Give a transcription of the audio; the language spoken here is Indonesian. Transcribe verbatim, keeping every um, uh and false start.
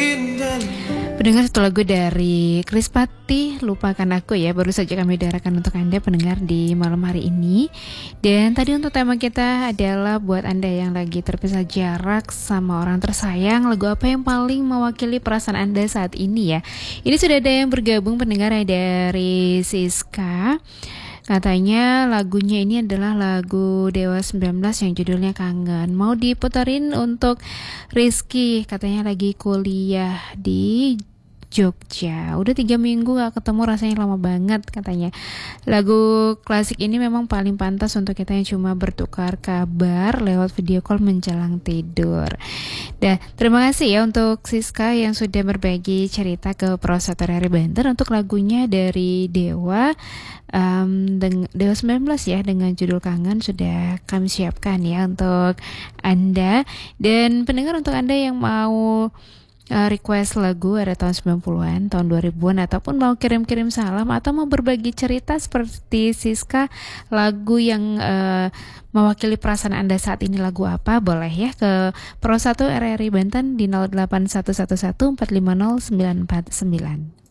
Pendengar, satu lagu dari Chris Patti, Lupakan Aku ya, baru saja kami dengarkan untuk Anda pendengar di malam hari ini. Dan tadi untuk tema kita adalah buat Anda yang lagi terpisah jarak sama orang tersayang, lagu apa yang paling mewakili perasaan Anda saat ini ya. Ini sudah ada yang bergabung pendengar ya, dari Siska. Katanya lagunya ini adalah lagu Dewa sembilan belas yang judulnya Kangen. Mau diputerin untuk Rizky, katanya lagi kuliah di Jogja. Udah tiga minggu gak ketemu, rasanya lama banget katanya. Lagu klasik ini memang paling pantas untuk kita yang cuma bertukar kabar lewat video call menjelang tidur. Dan terima kasih ya untuk Siska yang sudah berbagi cerita ke Prosator Hari Banten untuk lagunya dari Dewa. Um, deng- Dewa sembilan belas ya dengan judul Kangen sudah kami siapkan ya untuk Anda. Dan pendengar, untuk Anda yang mau uh, request lagu ada tahun sembilan puluhan, tahun dua ribuan, ataupun mau kirim-kirim salam atau mau berbagi cerita seperti Siska, lagu yang uh, mewakili perasaan Anda saat ini lagu apa, boleh ya ke Pro satu R R I Banten di nol delapan satu satu satu empat lima nol sembilan empat sembilan.